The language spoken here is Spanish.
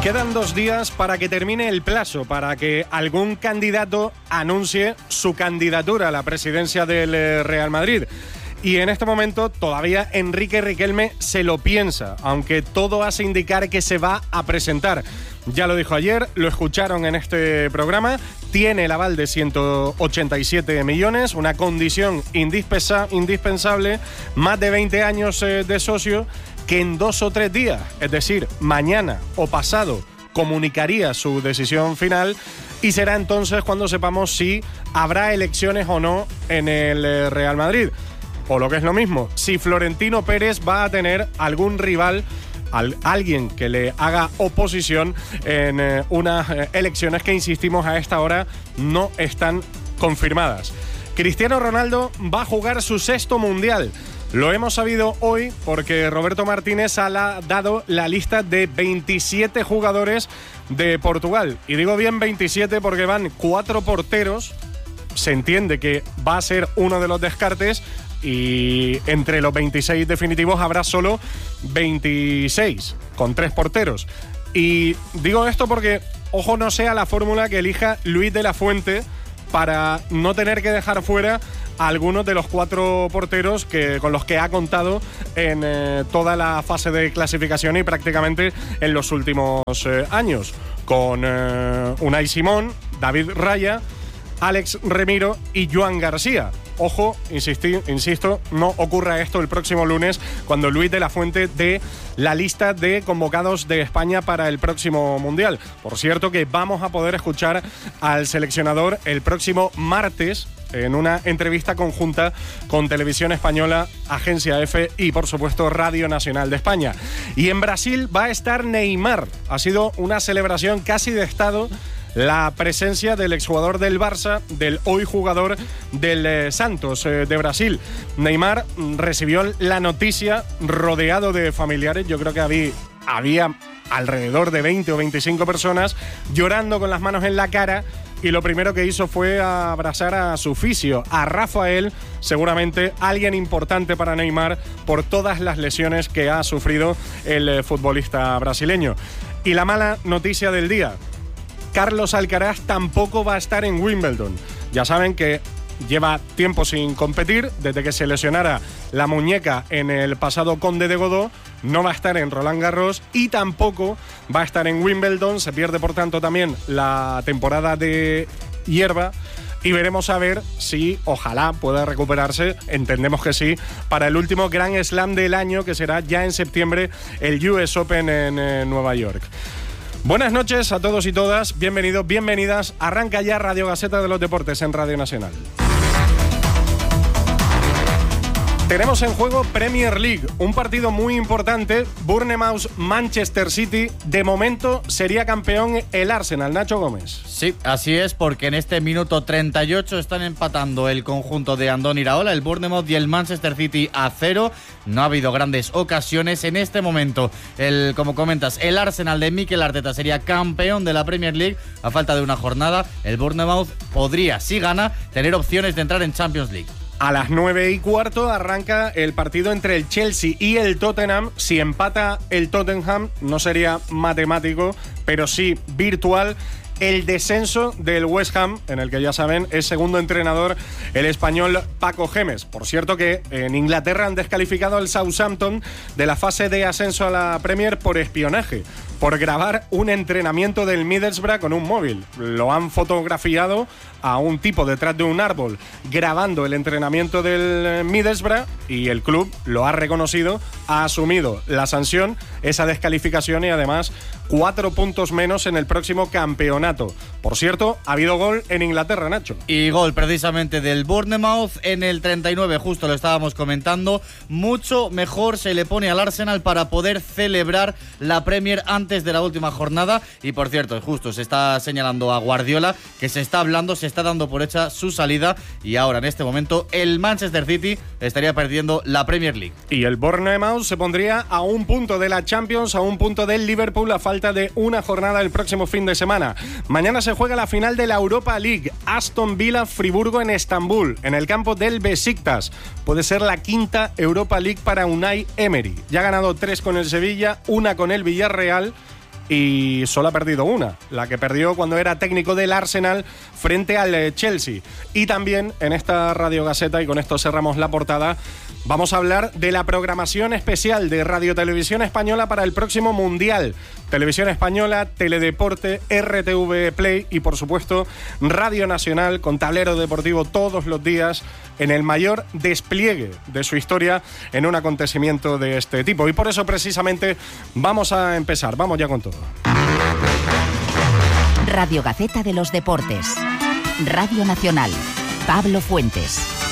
Quedan 2 días para que termine el plazo, para que algún candidato anuncie su candidatura a la presidencia del Real Madrid. Y en este momento todavía Enrique Riquelme se lo piensa, aunque todo hace indicar que se va a presentar. Ya lo dijo ayer, lo escucharon en este programa, tiene el aval de 187 millones, una condición indispensable, más de 20 años de socio, que en 2 o 3 días, es decir, mañana o pasado, comunicaría su decisión final y será entonces cuando sepamos si habrá elecciones o no en el Real Madrid. O lo que es lo mismo, si Florentino Pérez va a tener algún rival, alguien que le haga oposición en unas elecciones que, insistimos, a esta hora no están confirmadas. Cristiano Ronaldo va a jugar su 6º Mundial. Lo hemos sabido hoy porque Roberto Martínez ha dado la lista de 27 jugadores de Portugal. Y digo bien 27 porque van 4 porteros. Se entiende que va a ser uno de los descartes y entre los 26 definitivos habrá solo 26, con 3 porteros. Y digo esto porque, ojo, no sea la fórmula que elija Luis de la Fuente para no tener que dejar fuera a algunos de los 4 porteros con los que ha contado en toda la fase de clasificación y prácticamente en los últimos años, con Unai Simón, David Raya, Alex Remiro y Joan García. Ojo, insisto, no ocurra esto el próximo lunes cuando Luis de la Fuente dé la lista de convocados de España para el próximo Mundial. Por cierto, que vamos a poder escuchar al seleccionador el próximo martes en una entrevista conjunta con Televisión Española, Agencia EFE y, por supuesto, Radio Nacional de España. Y en Brasil va a estar Neymar. Ha sido una celebración casi de estado la presencia del exjugador del Barça, del hoy jugador del Santos de Brasil. Neymar recibió la noticia rodeado de familiares. Yo creo que había alrededor de 20 o 25 personas llorando con las manos en la cara, y lo primero que hizo fue abrazar a su fisio, a Rafael, seguramente alguien importante para Neymar por todas las lesiones que ha sufrido el futbolista brasileño. Y la mala noticia del día: Carlos Alcaraz tampoco va a estar en Wimbledon. Ya saben que lleva tiempo sin competir, desde que se lesionara la muñeca en el pasado Conde de Godó. No va a estar en Roland Garros y tampoco va a estar en Wimbledon. Se pierde, por tanto, también la temporada de hierba. Y veremos a ver si, ojalá, pueda recuperarse, entendemos que sí, para el último Grand Slam del año, que será ya en septiembre, el US Open en Nueva York. Buenas noches a todos y todas, bienvenidos, bienvenidas. Arranca ya Radio Gaceta de los Deportes en Radio Nacional. Tenemos en juego Premier League, un partido muy importante, Bournemouth-Manchester City. De momento sería campeón el Arsenal, Nacho Gómez. Sí, así es, porque en este minuto 38 están empatando el conjunto de Andoni Iraola, el Bournemouth y el Manchester City a 0. No ha habido grandes ocasiones. En este momento, como comentas, el Arsenal de Mikel Arteta sería campeón de la Premier League a falta de una jornada. El Bournemouth podría, si gana, tener opciones de entrar en Champions League. A las 9:15 arranca el partido entre el Chelsea y el Tottenham. Si empata el Tottenham, no sería matemático, pero sí virtual, el descenso del West Ham, en el que ya saben es segundo entrenador el español Paco Gémez. Por cierto que en Inglaterra han descalificado al Southampton de la fase de ascenso a la Premier por espionaje, por grabar un entrenamiento del Middlesbrough con un móvil. Lo han fotografiado a un tipo detrás de un árbol grabando el entrenamiento del Middlesbrough y el club lo ha reconocido, ha asumido la sanción, esa descalificación y además 4 puntos menos en el próximo campeonato. Por cierto, ha habido gol en Inglaterra, Nacho. Y gol precisamente del Bournemouth en el 39, justo lo estábamos comentando. Mucho mejor se le pone al Arsenal para poder celebrar la Premier antes de la última jornada. Y por cierto, justo se está señalando a Guardiola, que se está hablando, se está dando por hecha su salida, y ahora en este momento el Manchester City estaría perdiendo la Premier League. Y el Bournemouth se pondría a 1 punto de la Champions, a 1 punto del Liverpool, a falta de una jornada el próximo fin de semana. Mañana se juega la final de la Europa League, Aston Villa-Friburgo en Estambul, en el campo del Besiktas. Puede ser la 5ª Europa League para Unai Emery. Ya ha ganado 3 con el Sevilla, 1 con el Villarreal. y solo ha perdido una, la que perdió cuando era técnico del Arsenal frente al Chelsea. Y también en esta Radio Gaceta, y con esto cerramos la portada, vamos a hablar de la programación especial de Radio Televisión Española para el próximo Mundial. Televisión Española, Teledeporte, RTV Play y, por supuesto, Radio Nacional con tablero deportivo todos los días en el mayor despliegue de su historia en un acontecimiento de este tipo. Y por eso, precisamente, vamos a empezar. Vamos ya con todo. Radio Gaceta de los Deportes. Radio Nacional. Pablo Fuentes.